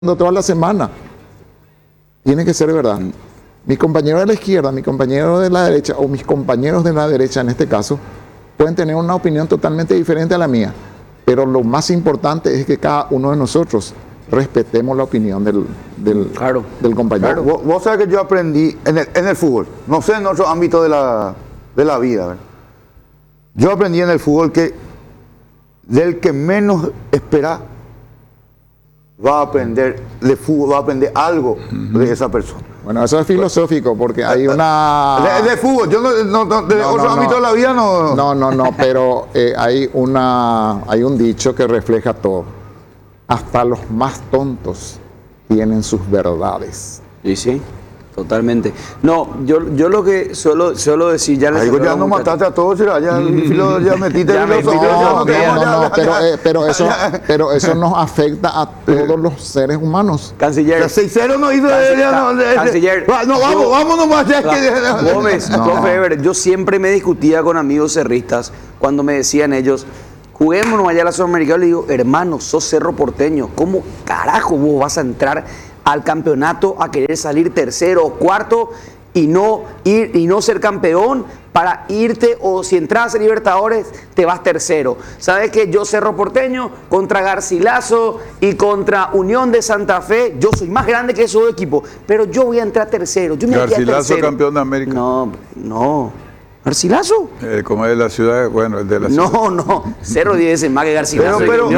toda la semana. Tiene que ser verdad. Mi compañero de la izquierda, mi compañero de la derecha, o mis compañeros de la derecha en este caso, pueden tener una opinión totalmente diferente a la mía. Pero lo más importante es que cada uno de nosotros respetemos la opinión del compañero. Claro. Vos sabés que yo aprendí en el fútbol, no sé en otro ámbito de la vida, ¿verdad? Yo aprendí en el fútbol que del que menos espera va a aprender de fútbol, va a aprender algo de esa persona. Bueno, eso es filosófico, porque hay una... De fútbol, yo de otro ámbito de la vida no... No, pero hay un dicho que refleja todo. Hasta los más tontos tienen sus verdades. Y sí, totalmente. No, yo lo que suelo decir, ya les... ya no mataste a todos, ya metiste pero eso nos afecta a todos los seres humanos. Canciller. Sincero no hizo... Canciller. No, vamos nomás. Gómez, profe Ever, yo siempre me discutía con amigos cerristas cuando me decían ellos, juguémonos allá a la Sudamericana. Le digo, hermano, sos Cerro Porteño, ¿cómo carajo vos vas a entrar al campeonato a querer salir tercero o cuarto y no ser campeón para irte, o si entras a Libertadores te vas tercero? ¿Sabes que yo, Cerro Porteño, contra Garcilaso y contra Unión de Santa Fe, yo soy más grande que esos dos equipos, pero yo voy a entrar tercero? Yo me Garcilaso campeón de América. No. ¿Garcilaso? Como es de la ciudad, bueno, el de la ciudad. No, Cerro 10 más que Garcilaso.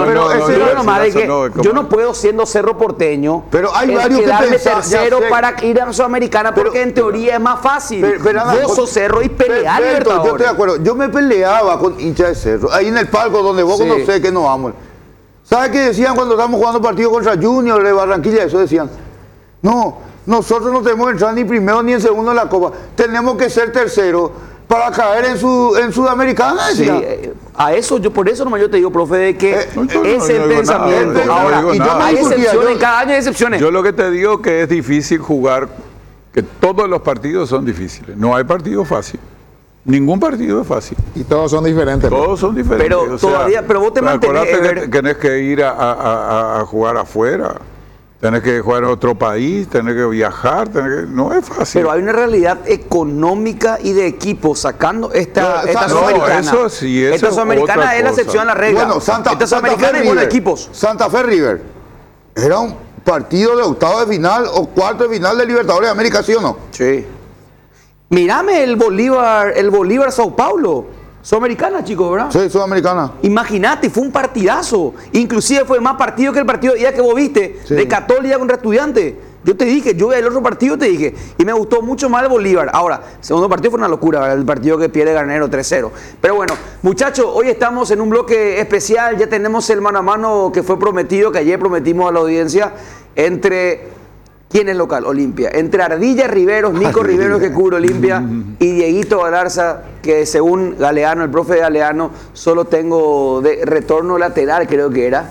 Yo no puedo, siendo Cerro Porteño, pero hay varios que quedarme tercero para ir a la Sudamericana, porque en teoría es más fácil. Vos sos Cerro y pelear Libertadores. Yo estoy de acuerdo. Yo me peleaba con hinchas de Cerro, ahí en el palco donde vos conocés que nos vamos. ¿Sabes qué decían cuando estábamos jugando partidos contra Junior de Barranquilla? Eso decían, no, nosotros no tenemos que entrar ni primero ni en segundo en la Copa, tenemos que ser tercero para caer en Sudamericana. Sí, a eso por eso nomás yo te digo, profe, de que es el pensamiento. Ahora, hay excepciones, cada año hay excepciones. Yo lo que te digo que es difícil jugar, que todos los partidos son difíciles. No hay partido fácil. Ningún partido es fácil. Y todos son diferentes. Todos son diferentes. Pero vos te mantenés, que tenés que ir a jugar afuera. Tenés que jugar en otro país, tenés que viajar, no es fácil. Pero hay una realidad económica y de equipo sacando esta Sudamericana. Eso sí, esta Sudamericana es la excepción a la regla. Bueno, esta Sudamericana es buenos equipos. Santa Fe River era un partido de octavo de final o cuarto de final de Libertadores de América, ¿sí o no? Sí. Mírame el Bolívar Sao Paulo. Sudamericana, chicos, ¿verdad? Sí, Sudamericana. Imagínate, fue un partidazo. Inclusive fue más partido que el partido ya que vos viste, de Católica contra Estudiantes. Yo te dije, yo el otro partido te dije, y me gustó mucho más el Bolívar. Ahora, el segundo partido fue una locura, ¿verdad? El partido que pierde Garnero 3-0. Pero bueno, muchachos, hoy estamos en un bloque especial, ya tenemos el mano a mano que fue prometido, que ayer prometimos a la audiencia, entre... ¿Quién es local? Olimpia. Entre Ardilla Riveros, Nico Riveros, que cubre Olimpia, y Dieguito Galarza, que según Galeano, el profe de Galeano, solo tengo de retorno lateral, creo que era,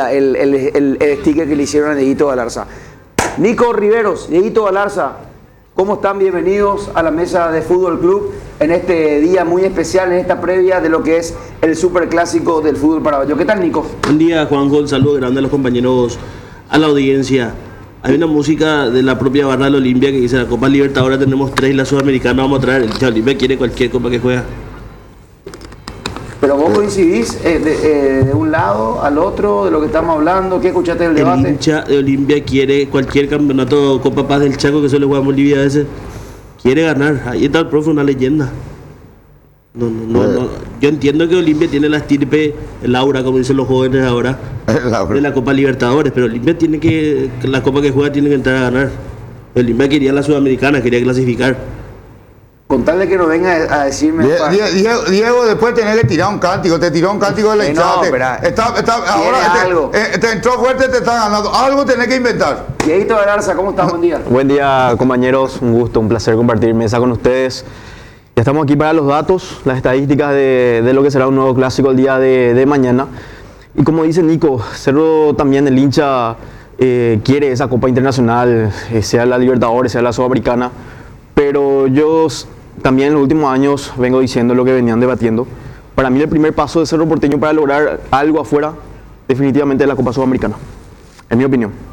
el sticker que le hicieron a Dieguito Galarza. Nico Riveros, Dieguito Galarza, ¿cómo están? Bienvenidos a la mesa de Fútbol Club en este día muy especial, en esta previa de lo que es el superclásico del fútbol paraguayo. ¿Qué tal, Nico? Buen día, Juanjo. Un saludo grande a los compañeros, a la audiencia. Hay una música de la propia barra de la Olimpia que dice: la Copa Libertadores tenemos 3 y la Sudamericana vamos a traer. El Olimpia quiere cualquier copa que juega. Pero vos coincidís de un lado al otro de lo que estamos hablando. ¿Qué escuchaste del debate? El hincha de Olimpia quiere cualquier campeonato, Copa Paz del Chaco, que suele jugar Bolivia a veces. Quiere ganar. Ahí está el profe, una leyenda. No. Yo entiendo que Olimpia tiene la estirpe, el aura, como dicen los jóvenes ahora, de la Copa Libertadores, pero Olimpia tiene que, la Copa que juega tiene que entrar a ganar. Olimpia quería la Sudamericana, quería clasificar. Con tal de que no venga a decirme... Diego, después de tenerle tirado un cántico, te tiró un cántico de la hinchada. Ahora te entró fuerte, te está ganando. Algo tenés que inventar. Dieguito Galarza, ¿cómo estás? Buen día. Buen día, compañeros. Un gusto, un placer compartir mesa con ustedes. Ya estamos aquí para los datos, las estadísticas de lo que será un nuevo clásico el día de mañana. Y como dice Nico, Cerro también, el hincha quiere esa Copa Internacional, sea la Libertadores, sea la Sudamericana. Pero yo también en los últimos años vengo diciendo lo que venían debatiendo. Para mí el primer paso de Cerro Porteño para lograr algo afuera, definitivamente es la Copa Sudamericana, en mi opinión.